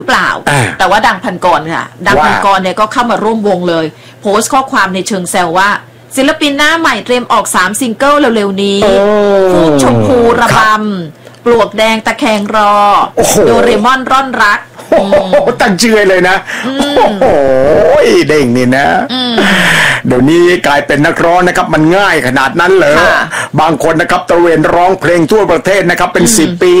เปล่าแต่ว่าดังพันกรค่ะดังพันกรเนี่ยก็เข้ามาร่วมวงเลยโพสต์ข้อความในเชิงแซวว่าศิลปินหน้าใหม่เตรียมออก3ซิงเกิลเร็วๆนี้ฟูกชมพูระบำปลวกแดงตะแคงรอโดเรมอนร่อนรักตั้งชื่อเลยนะโอ้โหเด้งนี่นะเดี๋ยวนี้กลายเป็นนักร้องนะครับมันง่ายขนาดนั้นเลยบางคนนะครับตระเวนร้องเพลงทั่วประเทศนะครับเป็น10 ปี